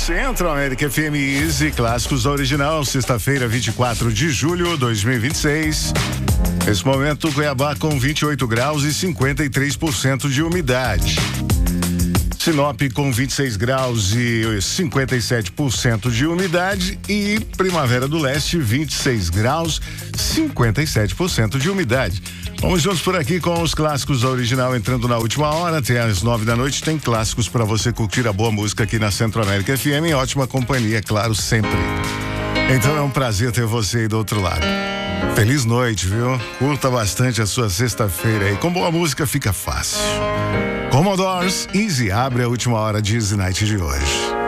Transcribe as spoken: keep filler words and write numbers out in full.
Centro América F M Easy, clássicos original, sexta-feira, vinte e quatro de julho de dois mil e vinte e seis. Nesse momento, Cuiabá com vinte e oito graus e cinquenta e três por cento de umidade. Sinop com vinte e seis graus e cinquenta e sete por cento de umidade e Primavera do Leste vinte e seis graus, cinquenta e sete por cento de umidade. Vamos juntos por aqui com os clássicos original entrando na última hora, até às nove da noite tem clássicos para você curtir a boa música aqui na Centro América F M, em ótima companhia, claro, sempre. Então é um prazer ter você aí do outro lado. Feliz noite, viu? Curta bastante a sua sexta-feira aí. Com boa música fica fácil. Commodores, Easy abre a última hora de Easy Night de hoje.